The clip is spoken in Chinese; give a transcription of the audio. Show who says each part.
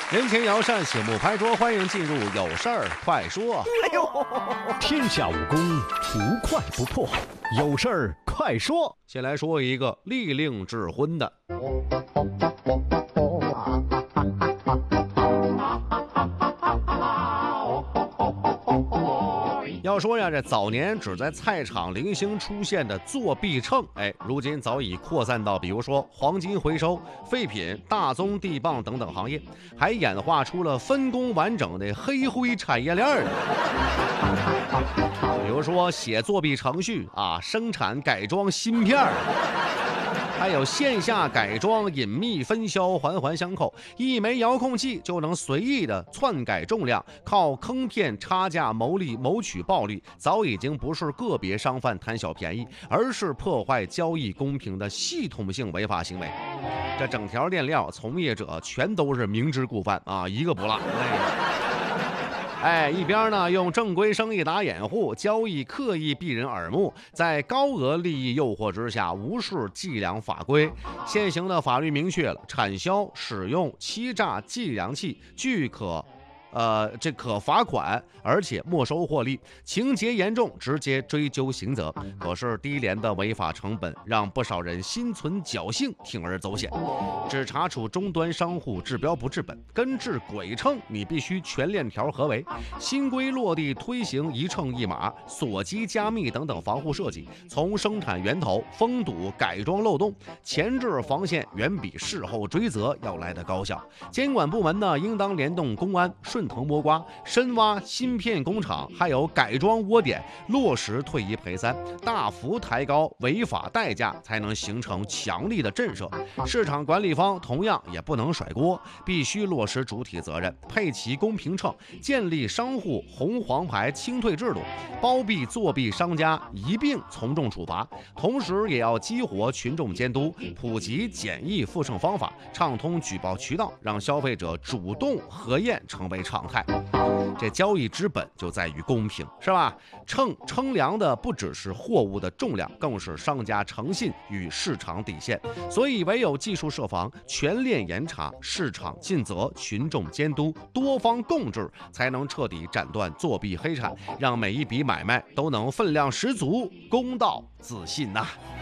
Speaker 1: 人前摇扇，醒目拍桌，欢迎进入有事儿快说。
Speaker 2: 天下武功无快不破，有事儿快说。
Speaker 1: 先来说一个立令智昏的。要说呀，这早年只在菜场零星出现的作弊秤，如今早已扩散到比如说黄金回收、废品、大宗地磅等等行业，还演化出了分工完整的黑灰产业链的。比如说写作弊程序啊，生产改装芯片，还有线下改装、隐秘分销，环环相扣。一枚遥控器就能随意的篡改重量，靠坑骗差价牟利、谋取暴利，早已经不是个别商贩贪小便宜，而是破坏交易公平的系统性违法行为。这整条链料从业者全都是明知故犯啊，一个不落。一边呢用正规生意打掩护，交易刻意避人耳目，在高额利益诱惑之下无视计量法规。现行的法律明确了，产销、使用、欺诈计量器俱可罚款，而且没收获利，情节严重直接追究刑责。可是低廉的违法成本让不少人心存侥幸，铤而走险。只查处终端商户治标不治本，根治鬼秤你必须全链条合围。新规落地推行一秤一码、锁机加密等等防护设计，从生产源头封堵改装漏洞，前置防线远比事后追责要来得高效。监管部门呢，应当联动公安，顺藤摸瓜，深挖芯片工厂还有改装窝点，落实退一赔三，大幅抬高违法代价，才能形成强力的震慑。市场管理方同样也不能甩锅，必须落实主体责任，配齐公平秤，建立商户红黄牌清退制度，包庇作弊商家一并从重处罚。同时也要激活群众监督，普及简易复秤方法，畅通举报渠道，让消费者主动核验成为常态。这交易之本就在于公平，是吧？称量的不只是货物的重量，更是商家诚信与市场底线。所以唯有技术设防，全链严查，市场尽责，群众监督，多方共治，才能彻底斩断作弊黑产，让每一笔买卖都能分量十足，公道自信呐。